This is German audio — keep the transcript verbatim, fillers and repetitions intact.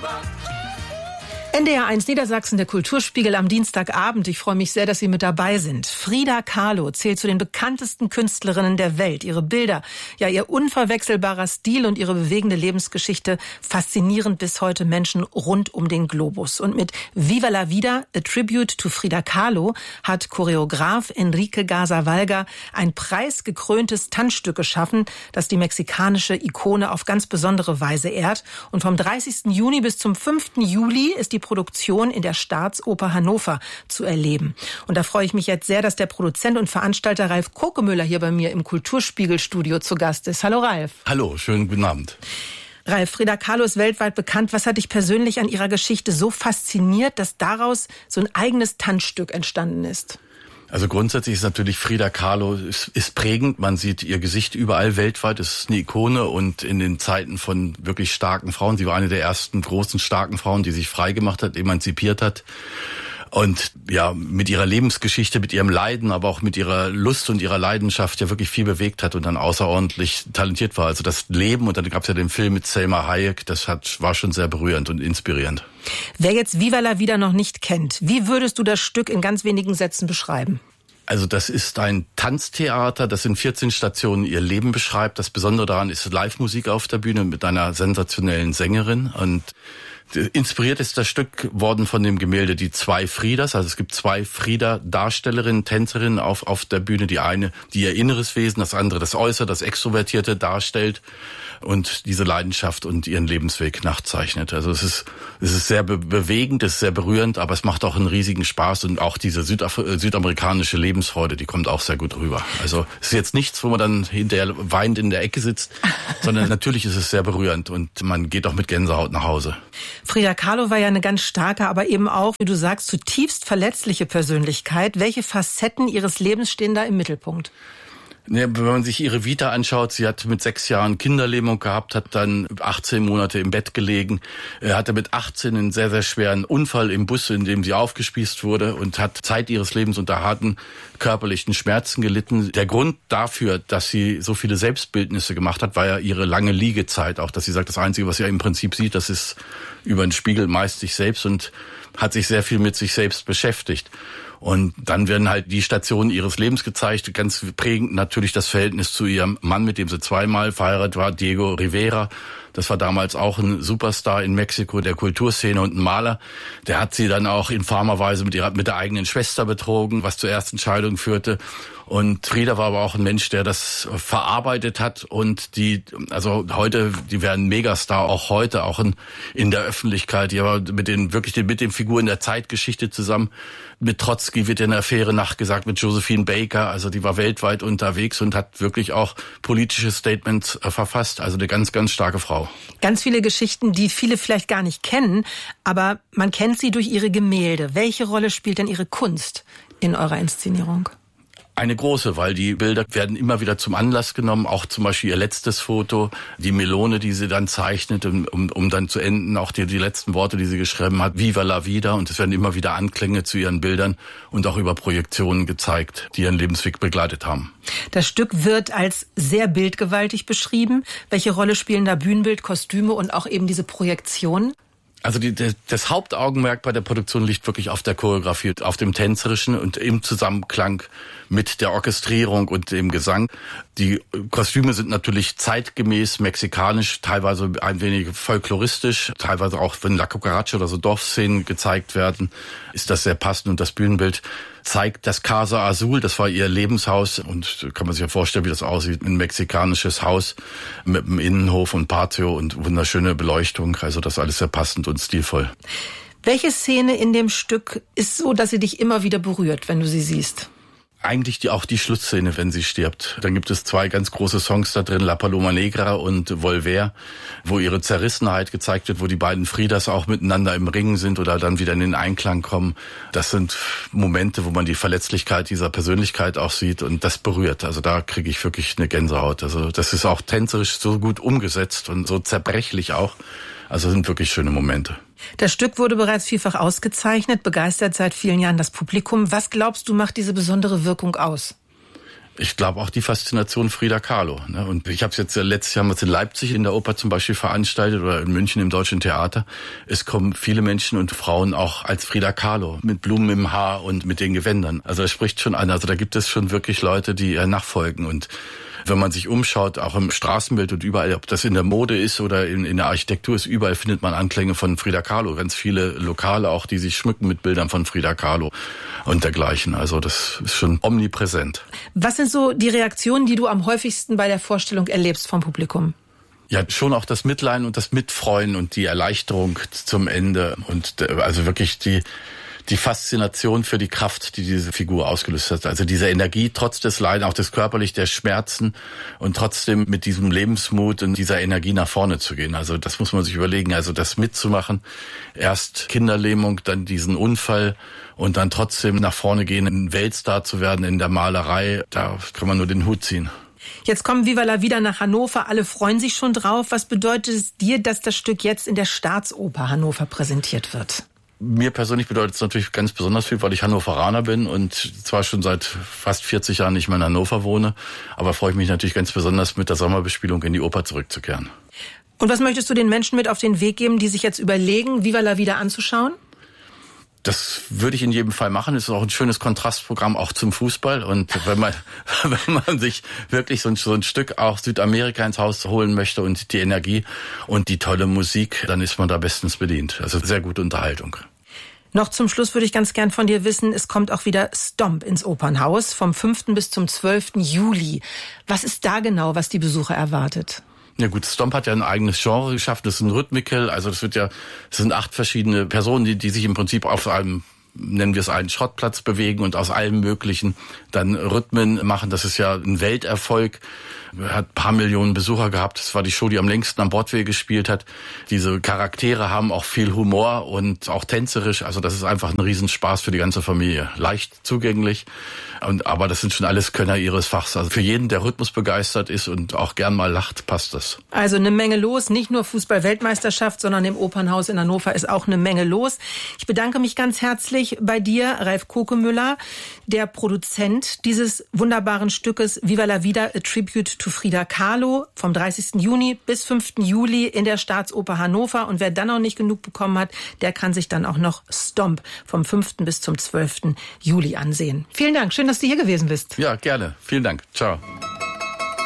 N D R eins Niedersachsen, der Kulturspiegel am Dienstagabend. Ich freue mich sehr, dass Sie mit dabei sind. Frida Kahlo zählt zu den bekanntesten Künstlerinnen der Welt. Ihre Bilder, ja ihr unverwechselbarer Stil und ihre bewegende Lebensgeschichte faszinieren bis heute Menschen rund um den Globus. Und mit Viva la Vida, a Tribute to Frida Kahlo, hat Choreograf Enrique Garzawalga ein preisgekröntes Tanzstück geschaffen, das die mexikanische Ikone auf ganz besondere Weise ehrt. Und vom dreißigsten Juni bis zum fünften Juli ist die Produktion in der Staatsoper Hannover zu erleben. Und da freue ich mich jetzt sehr, dass der Produzent und Veranstalter Ralf Kokemüller hier bei mir im Kulturspiegel-Studio zu Gast ist. Hallo Ralf. Hallo, schönen guten Abend. Ralf, Frida Kahlo ist weltweit bekannt. Was hat dich persönlich an ihrer Geschichte so fasziniert, dass daraus so ein eigenes Tanzstück entstanden ist? Also grundsätzlich ist natürlich Frida Kahlo ist, ist prägend. Man sieht ihr Gesicht überall weltweit. Es ist eine Ikone und in den Zeiten von wirklich starken Frauen. Sie war eine der ersten großen, starken Frauen, die sich frei gemacht hat, emanzipiert hat. Und ja, mit ihrer Lebensgeschichte, mit ihrem Leiden, aber auch mit ihrer Lust und ihrer Leidenschaft ja wirklich viel bewegt hat und dann außerordentlich talentiert war. Also das Leben, und dann gab es ja den Film mit Selma Hayek, das hat war schon sehr berührend und inspirierend. Wer jetzt Viva la Vida noch nicht kennt, wie würdest du das Stück in ganz wenigen Sätzen beschreiben? Also das ist ein Tanztheater, das in vierzehn Stationen ihr Leben beschreibt. Das Besondere daran ist Live-Musik auf der Bühne mit einer sensationellen Sängerin. Und inspiriert ist das Stück worden von dem Gemälde Die zwei Fridas. Also es gibt zwei Frida-Darstellerinnen, Tänzerinnen auf, auf der Bühne. Die eine, die ihr inneres Wesen, das andere das Äußere, das Extrovertierte darstellt und diese Leidenschaft und ihren Lebensweg nachzeichnet. Also es ist, es ist sehr be- bewegend, es ist sehr berührend, aber es macht auch einen riesigen Spaß und auch diese Südaf- südamerikanische Lebensfreude, die kommt auch sehr gut rüber. Also es ist jetzt nichts, wo man dann hinterher weinend in der Ecke sitzt, sondern natürlich ist es sehr berührend und man geht auch mit Gänsehaut nach Hause. Frida Kahlo war ja eine ganz starke, aber eben auch, wie du sagst, zutiefst verletzliche Persönlichkeit. Welche Facetten ihres Lebens stehen da im Mittelpunkt? Ja, wenn man sich ihre Vita anschaut, sie hat mit sechs Jahren Kinderlähmung gehabt, hat dann achtzehn Monate im Bett gelegen, hatte mit achtzehn einen sehr, sehr schweren Unfall im Bus, in dem sie aufgespießt wurde und hat Zeit ihres Lebens unter harten körperlichen Schmerzen gelitten. Der Grund dafür, dass sie so viele Selbstbildnisse gemacht hat, war ja ihre lange Liegezeit. Auch, dass sie sagt, das Einzige, was sie im Prinzip sieht, das ist über den Spiegel meist sich selbst und hat sich sehr viel mit sich selbst beschäftigt. Und dann werden halt die Stationen ihres Lebens gezeigt. Ganz prägend natürlich das Verhältnis zu ihrem Mann, mit dem sie zweimal verheiratet war, Diego Rivera. Das war damals auch ein Superstar in Mexiko, der Kulturszene und ein Maler. Der hat sie dann auch infamer Weise mit ihrer, mit der eigenen Schwester betrogen, was zur ersten Scheidung führte. Und Frida war aber auch ein Mensch, der das verarbeitet hat und die, also heute, die wären Megastar, auch heute, auch in, in der Öffentlichkeit. Die war mit den, wirklich mit den Figuren der Zeitgeschichte zusammen. Mit Trotzki wird eine Affäre nachgesagt, mit Josephine Baker. Also die war weltweit unterwegs und hat wirklich auch politische Statements äh, verfasst. Also eine ganz, ganz starke Frau. Ganz viele Geschichten, die viele vielleicht gar nicht kennen, aber man kennt sie durch ihre Gemälde. Welche Rolle spielt denn ihre Kunst in eurer Inszenierung? Eine große, weil die Bilder werden immer wieder zum Anlass genommen, auch zum Beispiel ihr letztes Foto, die Melone, die sie dann zeichnet, um, um, um dann zu enden, auch die, die letzten Worte, die sie geschrieben hat, Viva la Vida, und es werden immer wieder Anklänge zu ihren Bildern und auch über Projektionen gezeigt, die ihren Lebensweg begleitet haben. Das Stück wird als sehr bildgewaltig beschrieben. Welche Rolle spielen da Bühnenbild, Kostüme und auch eben diese Projektionen? Also die, das Hauptaugenmerk bei der Produktion liegt wirklich auf der Choreografie, auf dem Tänzerischen und im Zusammenklang mit der Orchestrierung und dem Gesang. Die Kostüme sind natürlich zeitgemäß mexikanisch, teilweise ein wenig folkloristisch, teilweise auch, wenn La Cucaracha oder so Dorfszenen gezeigt werden, ist das sehr passend. Und das Bühnenbild zeigt das Casa Azul, das war ihr Lebenshaus, und kann man sich ja vorstellen, wie das aussieht, ein mexikanisches Haus mit einem Innenhof und Patio und wunderschöne Beleuchtung, also das alles sehr passend und stilvoll. Welche Szene in dem Stück ist so, dass sie dich immer wieder berührt, wenn du sie siehst? Eigentlich die, auch die Schlussszene, wenn sie stirbt. Dann gibt es zwei ganz große Songs da drin, La Paloma Negra und Volver, wo ihre Zerrissenheit gezeigt wird, wo die beiden Fridas auch miteinander im Ringen sind oder dann wieder in den Einklang kommen. Das sind Momente, wo man die Verletzlichkeit dieser Persönlichkeit auch sieht, und das berührt. Also da kriege ich wirklich eine Gänsehaut. Also das ist auch tänzerisch so gut umgesetzt und so zerbrechlich auch. Also sind wirklich schöne Momente. Das Stück wurde bereits vielfach ausgezeichnet, begeistert seit vielen Jahren das Publikum. Was glaubst du, macht diese besondere Wirkung aus? Ich glaube auch die Faszination Frida Kahlo. Ne? Und ich habe es jetzt letztes Jahr mal in Leipzig in der Oper zum Beispiel veranstaltet oder in München im Deutschen Theater. Es kommen viele Menschen und Frauen auch als Frida Kahlo mit Blumen im Haar und mit den Gewändern. Also es spricht schon an. Also da gibt es schon wirklich Leute, die ihr nachfolgen. Und wenn man sich umschaut, auch im Straßenbild und überall, ob das in der Mode ist oder in, in der Architektur ist, überall findet man Anklänge von Frida Kahlo. Ganz viele Lokale auch, die sich schmücken mit Bildern von Frida Kahlo und dergleichen. Also das ist schon omnipräsent. Was sind so die Reaktionen, die du am häufigsten bei der Vorstellung erlebst vom Publikum? Ja, schon auch das Mitleiden und das Mitfreuen und die Erleichterung zum Ende und also wirklich die die Faszination für die Kraft, die diese Figur ausgelöst hat. Also diese Energie, trotz des Leidens, auch des körperlich, der Schmerzen und trotzdem mit diesem Lebensmut und dieser Energie nach vorne zu gehen. Also das muss man sich überlegen, also das mitzumachen. Erst Kinderlähmung, dann diesen Unfall und dann trotzdem nach vorne gehen, ein Weltstar zu werden in der Malerei. Da kann man nur den Hut ziehen. Jetzt kommen Viva la Vida nach Hannover. Alle freuen sich schon drauf. Was bedeutet es dir, dass das Stück jetzt in der Staatsoper Hannover präsentiert wird? Mir persönlich bedeutet es natürlich ganz besonders viel, weil ich Hannoveraner bin und zwar schon seit fast vierzig Jahren nicht mehr in Hannover wohne. Aber freue ich mich natürlich ganz besonders, mit der Sommerbespielung in die Oper zurückzukehren. Und was möchtest du den Menschen mit auf den Weg geben, die sich jetzt überlegen, Viva la Vida anzuschauen? Das würde ich in jedem Fall machen. Es ist auch ein schönes Kontrastprogramm auch zum Fußball. Und wenn man, wenn man sich wirklich so ein, so ein Stück auch Südamerika ins Haus holen möchte und die Energie und die tolle Musik, dann ist man da bestens bedient. Also sehr gute Unterhaltung. Noch zum Schluss würde ich ganz gern von dir wissen, es kommt auch wieder Stomp ins Opernhaus vom fünften bis zum zwölften Juli. Was ist da genau, was die Besucher erwartet? Ja gut, Stomp hat ja ein eigenes Genre geschaffen, das ist ein Rhythmical, also das wird ja, es sind acht verschiedene Personen, die, die sich im Prinzip auf einem, nennen wir es einen Schrottplatz bewegen und aus allem Möglichen dann Rhythmen machen. Das ist ja ein Welterfolg, hat ein paar Millionen Besucher gehabt. Das war die Show, die am längsten am Broadway gespielt hat. Diese Charaktere haben auch viel Humor und auch tänzerisch. Also das ist einfach ein Riesenspaß für die ganze Familie. Leicht zugänglich, und aber das sind schon alles Könner ihres Fachs. Also für jeden, der Rhythmus begeistert ist und auch gern mal lacht, passt das. Also eine Menge los, nicht nur Fußball-Weltmeisterschaft, sondern im Opernhaus in Hannover ist auch eine Menge los. Ich bedanke mich ganz herzlich bei dir, Ralf Kokemüller, der Produzent dieses wunderbaren Stückes Viva la Vida, a Tribute to Frida Kahlo, vom dreißigsten Juni bis fünften Juli in der Staatsoper Hannover. Und wer dann noch nicht genug bekommen hat, der kann sich dann auch noch Stomp vom fünften bis zum zwölften Juli ansehen. Vielen Dank, schön, dass du hier gewesen bist. Ja, gerne. Vielen Dank. Ciao.